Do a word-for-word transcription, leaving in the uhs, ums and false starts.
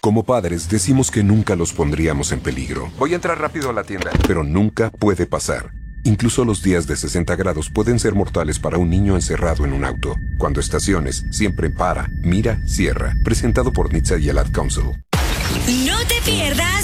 Como padres decimos que nunca los pondríamos en peligro. Voy a entrar rápido a la tienda. Pero nunca puede pasar. Incluso los días de sesenta grados pueden ser mortales para un niño encerrado en un auto. Cuando estaciones, siempre para, mira, cierra. Presentado por N H T S A y el Ad Council. No te pierdas